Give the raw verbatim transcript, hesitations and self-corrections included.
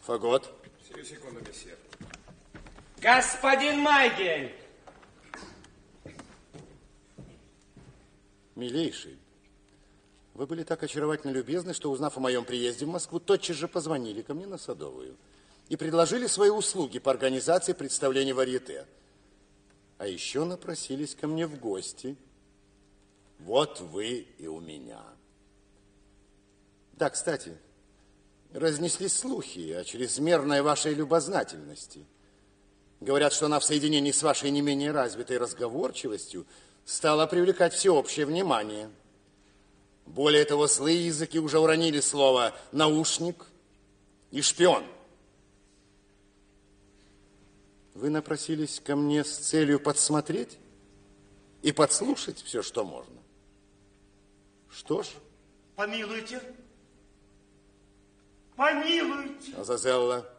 Фагот. Сию секунду, месье. Господин Майгель! Милейший, вы были так очаровательно любезны, что, узнав о моем приезде в Москву, тотчас же позвонили ко мне на Садовую и предложили свои услуги по организации представления варьете. А еще напросились ко мне в гости. Вот вы и у меня. Да, кстати, разнеслись слухи о чрезмерной вашей любознательности. Говорят, что она в соединении с вашей не менее развитой разговорчивостью стала привлекать всеобщее внимание. Более того, злые языки уже уронили слово «наушник» и «шпион». Вы напросились ко мне с целью подсмотреть и подслушать все, что можно. Что ж? Помилуйте. Помилуйте. Азазелла.